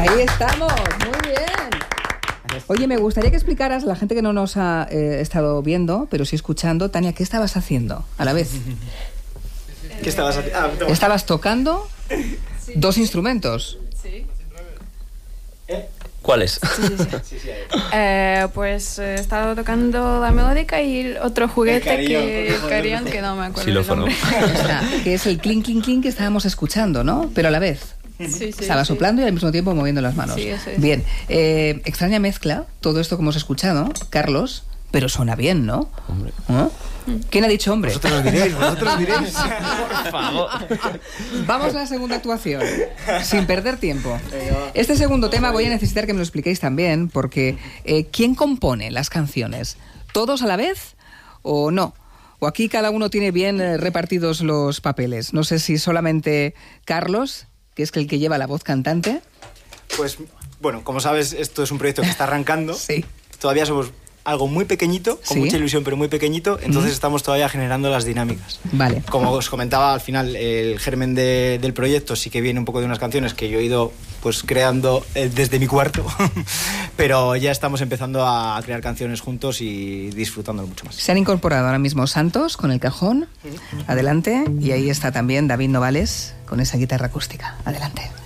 Ahí estamos, muy bien. Oye, me gustaría que explicaras a la gente que no nos ha estado viendo, pero sí escuchando, Tania, ¿qué estabas haciendo a la vez? ¿Qué estabas haciendo? ¿Estabas tocando dos instrumentos? Sí. ¿Cuáles? Sí. Pues he estado tocando la melódica y el otro juguete que no me acuerdo. Xilófono. Que es el clink, clink, clink que estábamos escuchando, ¿no? Pero a la vez. Sí, Estaba soplando y al mismo tiempo moviendo las manos. Sí, eso es. Bien, extraña mezcla, todo esto que hemos escuchado, Carlos, pero suena bien, ¿no? Hombre. ¿Eh? ¿Quién ha dicho hombre? Vosotros diréis. Por favor. Vamos a la segunda actuación, sin perder tiempo. Este segundo tema voy a necesitar que me lo expliquéis también, porque ¿quién compone las canciones? ¿Todos a la vez o no? ¿O aquí cada uno tiene bien repartidos los papeles? No sé si solamente Carlos, que es el que lleva la voz cantante. Pues, bueno, como sabes, esto es un proyecto que está arrancando. Sí. Todavía somos algo muy pequeñito, con mucha ilusión, pero muy pequeñito. Entonces estamos todavía generando las dinámicas. Vale. Como os comentaba, al final, el germen del proyecto sí que viene un poco de unas canciones que yo he ido pues creando desde mi cuarto. Pero ya estamos empezando a crear canciones juntos y disfrutándolo mucho más. Se han incorporado ahora mismo Santos con el cajón. Adelante. Y ahí está también David Novales con esa guitarra acústica. Adelante.